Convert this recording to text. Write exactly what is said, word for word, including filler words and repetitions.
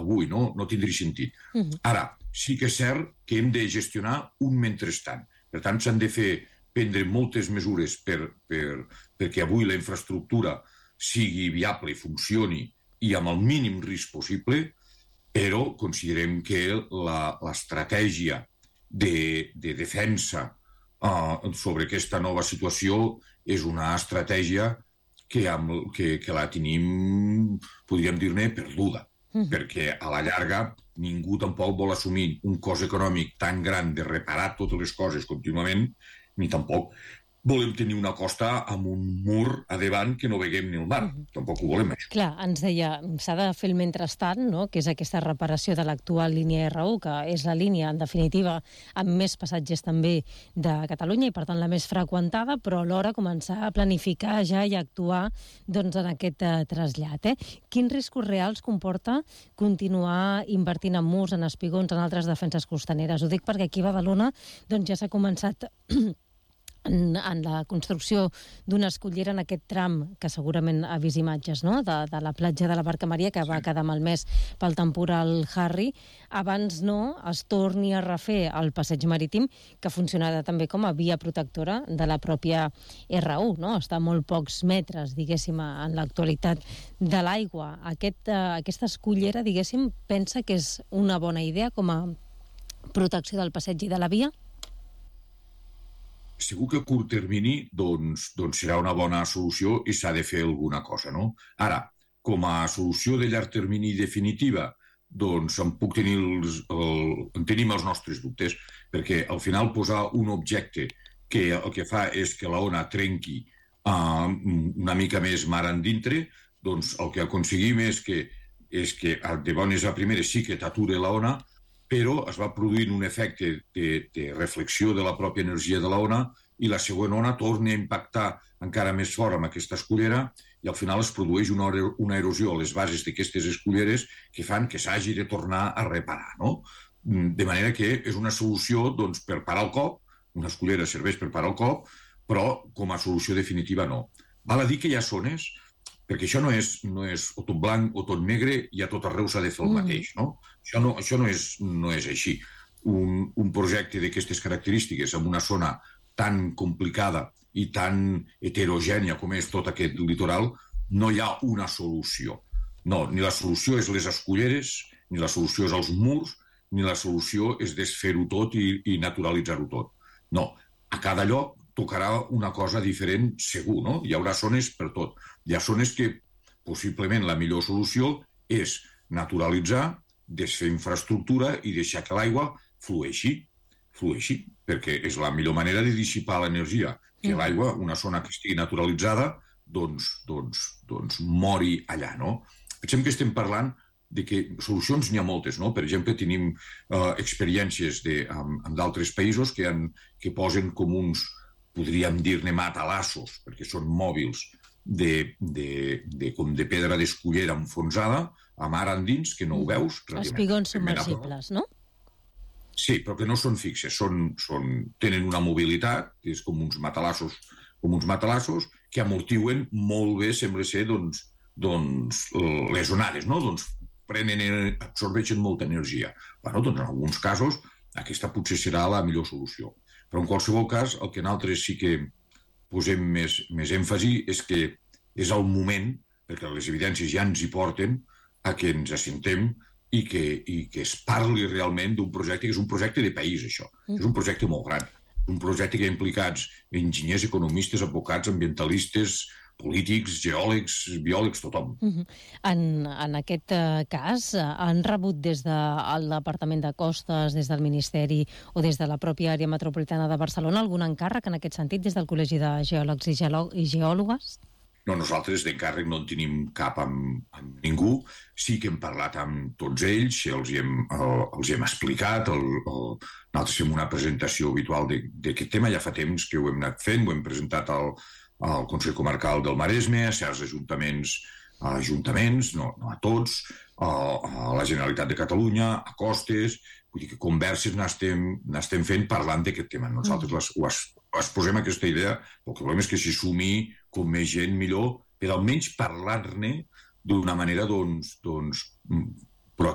avui, no, no tindria sentit. Uh-huh. Ara, sí que és cert que hem de gestionar un mentrestant. Per tant, s'han de fer prendre moltes mesures per, per, perquè avui la infraestructura sigui viable i funcioni i amb el mínim risc possible, però considerem que la, l'estratègia de, de defensa uh, sobre aquesta nova situació és una estratègia que, amb, que, que la tenim, podríem dir-ne, perduda, mm. perquè a la llarga ningú tampoc vol assumir un cost econòmic tan gran de reparar totes les coses contínuament, ni tampoc volem tenir una costa amb un mur a davant que no veiem ni el mar. Mm-hmm. Tampoc ho volem, això. Clar, ens deia, s'ha de fer el mentrestant, no?, que és aquesta reparació de l'actual línia erre u, que és la línia, en definitiva, amb més passatgers també de Catalunya i, per tant, la més freqüentada, però alhora començar a planificar ja i actuar doncs, en aquest eh, trasllat. Eh? Quins riscos reals comporta continuar invertint en murs, en espigons, en altres defenses costaneres? Ho dic perquè aquí a Badalona doncs, ja s'ha començat En, en la construcció d'una escollera en aquest tram, que segurament ha vist imatges, no?, de, de la platja de la Barca Maria, que va quedar malmès pel temporal Harry, abans no es torni a refer el passeig marítim, que funcionava també com a via protectora de la pròpia erre u, no?, està a molt pocs metres, diguéssim, en l'actualitat de l'aigua. Aquest, eh, aquesta escollera, diguéssim, pensa que és una bona idea com a protecció del passeig i de la via? Segur que a curt termini doncs, doncs serà una bona solució i s'ha de fer alguna cosa, no? Ara, com a solució de llarg termini definitiva, doncs en puc tenir els, el, en tenim els nostres dubtes, perquè al final posar un objecte que el que fa és que la ona trenqui uh, una mica més mar endintre, doncs el que aconseguim és que, és que de bones a primeres sí que t'ature la ona, però es va produint un efecte de, de reflexió de la pròpia energia de la ona i la següent ona torna a impactar encara més fort amb aquesta escollera i al final es produeix una, una erosió a les bases d'aquestes escolleres que fan que s'hagi de tornar a reparar, no? De manera que és una solució doncs, per parar el cop, una escollera serveix per parar el cop, però com a solució definitiva no. Val a dir que hi ha zones, perquè això no és, no és o tot blanc o tot negre i a tot arreu s'ha de fer el mateix, no? Això no, això no, és, no és així. Un, un projecte d'aquestes característiques en una zona tan complicada i tan heterogènia com és tot aquest litoral, no hi ha una solució. No, ni la solució és les escolleres, ni la solució és els murs, ni la solució és desfer-ho tot i, i naturalitzar-ho tot. No, a cada lloc tocarà una cosa diferent segur, no? Hi haurà zones per tot. Hi ha zones que possiblement la millor solució és naturalitzar, desfer infraestructura i deixar que l'aigua flueixi, flueixi, perquè és la millor manera de dissipar l'energia, que l'aigua, una zona que estigui naturalitzada, doncs, doncs, doncs mori allà, no? Pensem que estem parlant de que solucions n'hi ha moltes, no? Per exemple, tenim eh, experiències de, amb, amb d'altres països que, han, que posen com uns, podríem dir-ne matalassos, perquè són mòbils, de, de, de, com de pedra d'escollera enfonsada, a mar endins, que no ho veus. Espigons submergibles, no? Sí, però que no són fixes, són, són, tenen una mobilitat, és com uns matalassos, com uns matalassos que amortiuen molt bé, sembla ser, doncs, doncs les onades, no? Doncs prenen, absorbeixen molta energia. Bueno, doncs en alguns casos aquesta potser serà la millor solució. Però en qualsevol cas, el que nosaltres sí que posem més, més èmfasi és que és el moment, perquè les evidències ja ens hi porten, a que ens assentem i que, i que es parli realment d'un projecte que és un projecte de país, això. Mm. És un projecte molt gran. Un projecte que ha implicats enginyers, economistes, advocats, ambientalistes, polítics, geòlegs, biòlegs, tothom. Uh-huh. En, en aquest uh, cas, uh, han rebut des del Departament de Costes, des del Ministeri o des de la pròpia àrea metropolitana de Barcelona algun encàrrec en aquest sentit, des del Col·legi de Geòlegs i, Geòleg i Geòlogues? No, nosaltres d'encàrrec no en tenim cap amb, amb ningú. Sí que hem parlat amb tots ells, els hi hem, uh, els hi hem explicat, el, el, nosaltres fem una presentació habitual d'aquest tema, ja fa temps que ho hem anat fent, ho hem presentat al al Consell Comarcal del Maresme, a certs ajuntaments, a ajuntaments, no, no a tots, a, a la Generalitat de Catalunya, a Costes, vull dir que converses n'estem, n'estem fent parlant d'aquest tema. Nosaltres les, les, les posem aquesta idea, el que volem és que s'hi sumi com més gent millor, però almenys parlar-ne d'una manera doncs, doncs,